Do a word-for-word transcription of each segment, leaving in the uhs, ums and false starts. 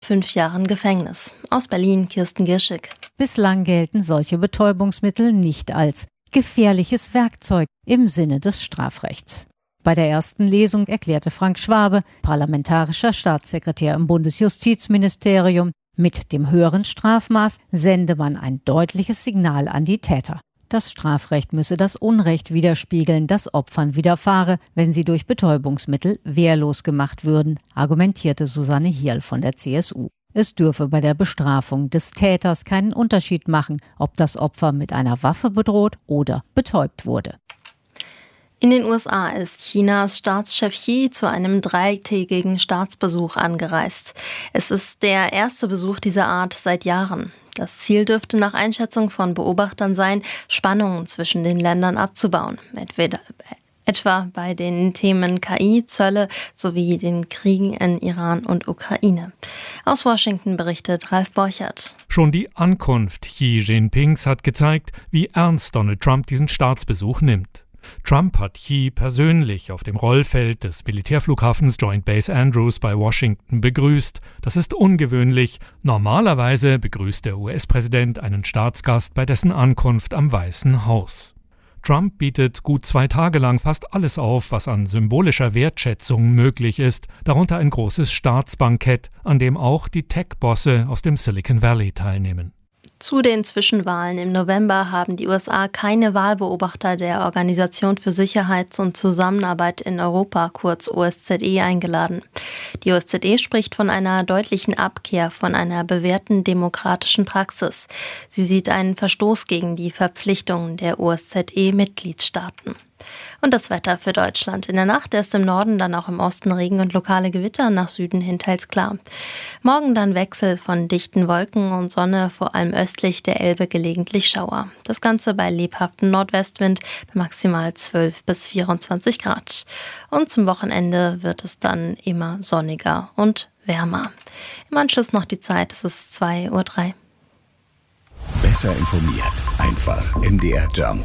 fünf Jahren Gefängnis. Aus Berlin, Kirsten Girschig. Bislang gelten solche Betäubungsmittel nicht als gefährliches Werkzeug im Sinne des Strafrechts. Bei der ersten Lesung erklärte Frank Schwabe, parlamentarischer Staatssekretär im Bundesjustizministerium, mit dem höheren Strafmaß sende man ein deutliches Signal an die Täter. Das Strafrecht müsse das Unrecht widerspiegeln, das Opfern widerfahre, wenn sie durch Betäubungsmittel wehrlos gemacht würden, argumentierte Susanne Hierl von der C S U. Es dürfe bei der Bestrafung des Täters keinen Unterschied machen, ob das Opfer mit einer Waffe bedroht oder betäubt wurde. In den U S A ist Chinas Staatschef Xi zu einem dreitägigen Staatsbesuch angereist. Es ist der erste Besuch dieser Art seit Jahren. Das Ziel dürfte nach Einschätzung von Beobachtern sein, Spannungen zwischen den Ländern abzubauen. Entweder, etwa bei den Themen K I, Zölle sowie den Kriegen in Iran und Ukraine. Aus Washington berichtet Ralf Borchert. Schon die Ankunft Xi Jinpings hat gezeigt, wie ernst Donald Trump diesen Staatsbesuch nimmt. Trump hat Xi persönlich auf dem Rollfeld des Militärflughafens Joint Base Andrews bei Washington begrüßt. Das ist ungewöhnlich. Normalerweise begrüßt der U S-Präsident einen Staatsgast bei dessen Ankunft am Weißen Haus. Trump bietet gut zwei Tage lang fast alles auf, was an symbolischer Wertschätzung möglich ist, darunter ein großes Staatsbankett, an dem auch die Tech-Bosse aus dem Silicon Valley teilnehmen. Zu den Zwischenwahlen im November haben die U S A keine Wahlbeobachter der Organisation für Sicherheit und Zusammenarbeit in Europa, kurz O S Z E, eingeladen. Die O S Z E spricht von einer deutlichen Abkehr von einer bewährten demokratischen Praxis. Sie sieht einen Verstoß gegen die Verpflichtungen der O S Z E-Mitgliedstaaten. Und das Wetter für Deutschland. In der Nacht erst im Norden, dann auch im Osten Regen und lokale Gewitter, nach Süden hin teils klar. Morgen dann Wechsel von dichten Wolken und Sonne, vor allem östlich der Elbe gelegentlich Schauer. Das Ganze bei lebhaftem Nordwestwind bei maximal zwölf bis vierundzwanzig Grad. Und zum Wochenende wird es dann immer sonniger und wärmer. Im Anschluss noch die Zeit, es ist zwei Uhr drei. Besser informiert, einfach M D R Jump.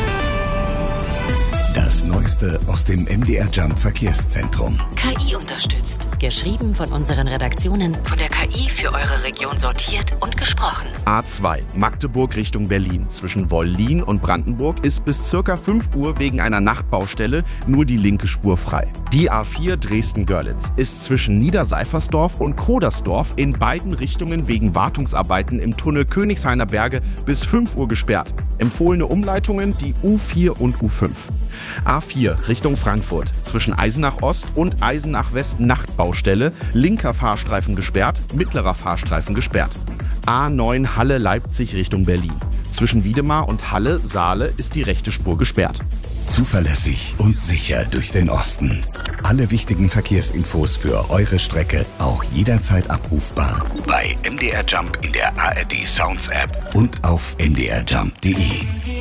Das Neueste aus dem M D R Jump Verkehrszentrum. K I unterstützt. Geschrieben von unseren Redaktionen, von der K I für eure Region sortiert und gesprochen. A zwei, Magdeburg Richtung Berlin. Zwischen Wollin und Brandenburg ist bis circa fünf Uhr wegen einer Nachtbaustelle nur die linke Spur frei. Die A vier Dresden-Görlitz ist zwischen Niederseifersdorf und Kodersdorf in beiden Richtungen wegen Wartungsarbeiten im Tunnel Königshainer Berge bis fünf Uhr gesperrt. Empfohlene Umleitungen die U vier und U fünf. A vier Richtung Frankfurt. Zwischen Eisenach Ost und Eisenach West Nachtbaustelle. Linker Fahrstreifen gesperrt, mittlerer Fahrstreifen gesperrt. A neun Halle Leipzig Richtung Berlin. Zwischen Wiedemar und Halle Saale ist die rechte Spur gesperrt. Zuverlässig und sicher durch den Osten. Alle wichtigen Verkehrsinfos für eure Strecke auch jederzeit abrufbar bei M D R Jump in der A R D Sounds App und auf m d r jump punkt d e.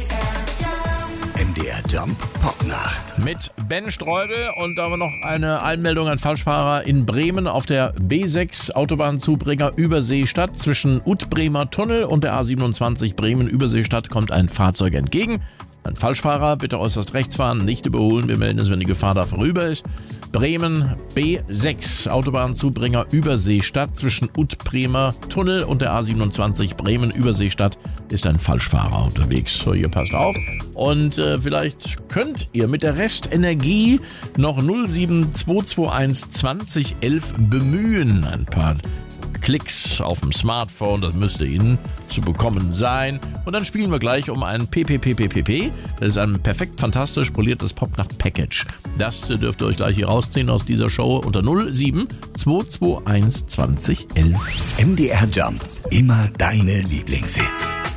M D R Jump Popnacht. Mit Ben Streudel und da haben wir noch eine Anmeldung an Falschfahrer in Bremen auf der B sechs Autobahnzubringer Überseestadt. Zwischen Ut-Bremer Tunnel und der A siebenundzwanzig Bremen Überseestadt kommt ein Fahrzeug entgegen. Ein Falschfahrer, bitte äußerst rechts fahren, nicht überholen. Wir melden es, wenn die Gefahr da vorüber ist. Bremen B sechs Autobahnzubringer Überseestadt. Zwischen Ut-Bremer Tunnel und der A siebenundzwanzig Bremen Überseestadt ist ein Falschfahrer unterwegs. So, ihr passt auf. Und äh, vielleicht könnt ihr mit der Restenergie noch null sieben zwei zwei eins zwanzig elf bemühen. Ein paar Klicks auf dem Smartphone, das müsste Ihnen zu bekommen sein. Und dann spielen wir gleich um ein P P P P P P. Das ist ein perfekt fantastisch poliertes Popnacht-Package. Das dürft ihr euch gleich hier rausziehen aus dieser Show unter null sieben zwei zwei eins zwanzig elf. M D R Jump, immer deine Lieblingshits.